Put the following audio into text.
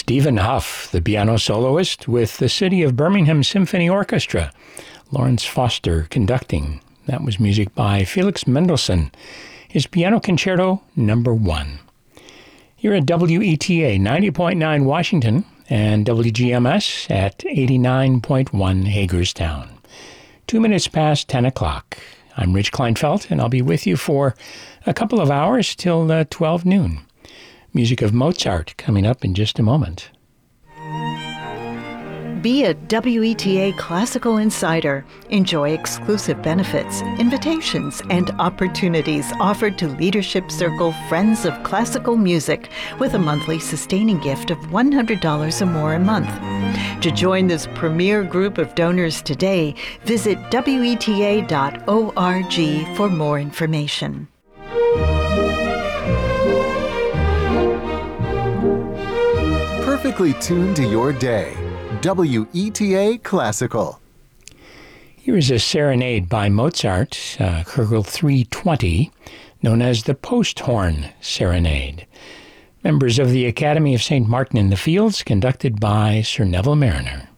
Stephen Huff, the piano soloist, with the City of Birmingham Symphony Orchestra. Lawrence Foster conducting. That was music by Felix Mendelssohn, his Piano Concerto No. 1. Here at WETA 90.9 Washington and WGMS at 89.1 Hagerstown. 2 minutes past 10 o'clock. I'm Rich Kleinfeld, and I'll be with you for a couple of hours till 12 noon. Music of Mozart coming up in just a moment. Be a WETA Classical Insider. Enjoy exclusive benefits, invitations, and opportunities offered to Leadership Circle Friends of Classical Music with a monthly sustaining gift of $100 or more a month. To join this premier group of donors today, visit WETA.org for more information. Perfectly tuned to your day. WETA Classical. Here is a serenade by Mozart, Kugel 320, known as the Posthorn Serenade. Members of the Academy of St. Martin in the Fields, conducted by Sir Neville Mariner.